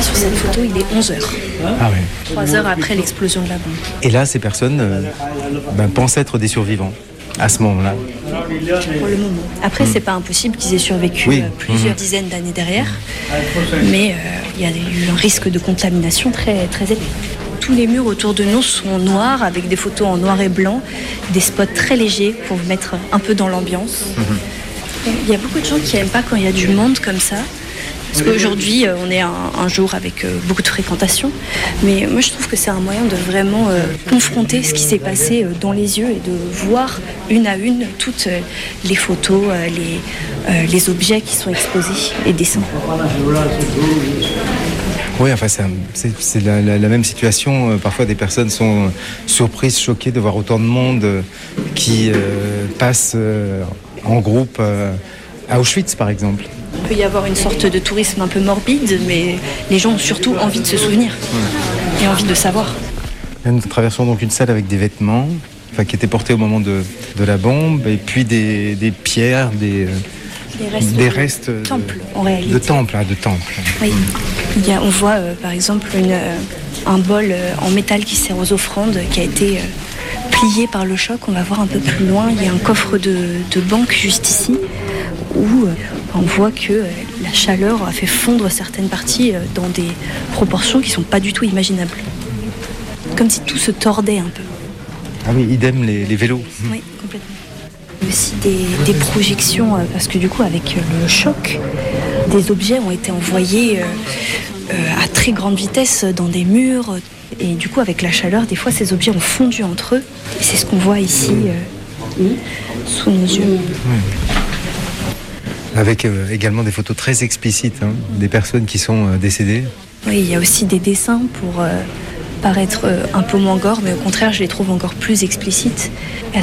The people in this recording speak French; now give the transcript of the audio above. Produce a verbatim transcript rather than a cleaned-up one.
sur cette photo, il est onze heures. Ah oui. Trois heures après l'explosion de la bombe. Et là, ces personnes euh, ben, pensent être des survivants à ce moment-là. Pour le moment. Après, mmh. c'est pas impossible qu'ils aient survécu oui. euh, plusieurs mmh. dizaines d'années derrière. Mais il euh, y a eu un risque de contamination très, très élevé. Tous les murs autour de nous sont noirs, avec des photos en noir et blanc, des spots très légers pour vous mettre un peu dans l'ambiance. Il mmh. y a beaucoup de gens qui n'aiment pas quand il y a du monde comme ça. Parce qu'aujourd'hui, on est un, un jour avec euh, beaucoup de fréquentation. Mais moi, je trouve que c'est un moyen de vraiment euh, confronter ce qui s'est passé euh, dans les yeux et de voir une à une toutes euh, les photos, euh, les, euh, les objets qui sont exposés et dessins. Oui, enfin, c'est, un, c'est, c'est la, la, la même situation. Euh, parfois, des personnes sont surprises, choquées de voir autant de monde euh, qui euh, passe euh, en groupe euh, à Auschwitz, par exemple. Il peut y avoir une sorte de tourisme un peu morbide, mais les gens ont surtout envie de se souvenir ouais. et envie de savoir. Nous traversons donc une salle avec des vêtements enfin, qui étaient portés au moment de, de la bombe, et puis des, des pierres, des, des restes, des restes de, de temples, en réalité. De temples, hein, de temples. Oui. Il y a, on voit euh, par exemple une, euh, un bol euh, en métal qui sert aux offrandes, qui a été euh, plié par le choc. On va voir un peu plus loin, il y a un coffre de, de banque juste ici, où euh, on voit que euh, la chaleur a fait fondre certaines parties euh, dans des proportions qui ne sont pas du tout imaginables. Comme si tout se tordait un peu. Ah oui, idem les, les vélos. Oui, complètement. Aussi des, des projections, euh, parce que du coup, avec le choc, des objets ont été envoyés euh, euh, à très grande vitesse dans des murs. Et du coup, avec la chaleur, des fois, ces objets ont fondu entre eux. Et c'est ce qu'on voit ici, euh, sous nos yeux. Oui. Avec euh, également des photos très explicites, hein, des personnes qui sont euh, décédées. Oui, il y a aussi des dessins pour euh, paraître euh, un peu moins gore, mais au contraire, je les trouve encore plus explicites.